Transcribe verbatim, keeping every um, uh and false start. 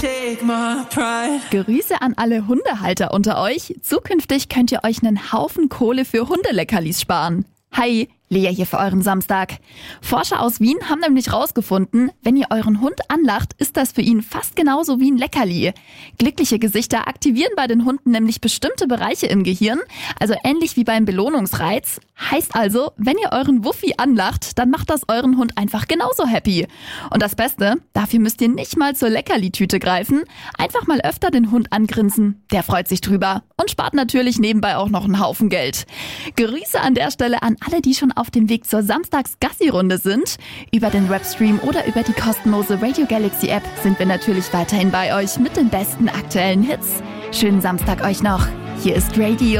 take my pride. Grüße an alle Hundehalter unter euch. Zukünftig könnt ihr euch einen Haufen Kohle für Hundeleckerlis sparen. Hi, Lea hier für euren Samstag. Forscher aus Wien haben nämlich rausgefunden, wenn ihr euren Hund anlacht, ist das für ihn fast genauso wie ein Leckerli. Glückliche Gesichter aktivieren bei den Hunden nämlich bestimmte Bereiche im Gehirn, also ähnlich wie beim Belohnungsreiz. Heißt also, wenn ihr euren Wuffi anlacht, dann macht das euren Hund einfach genauso happy. Und das Beste, dafür müsst ihr nicht mal zur Leckerli-Tüte greifen, einfach mal öfter den Hund angrinsen. Der freut sich drüber und spart natürlich nebenbei auch noch einen Haufen Geld. Grüße an der Stelle an alle, die schon auf dem Weg zur Samstags-Gassi-Runde sind. Über den Webstream oder über die kostenlose Radio Galaxy App sind wir natürlich weiterhin bei euch mit den besten aktuellen Hits. Schönen Samstag euch noch. Hier ist Radio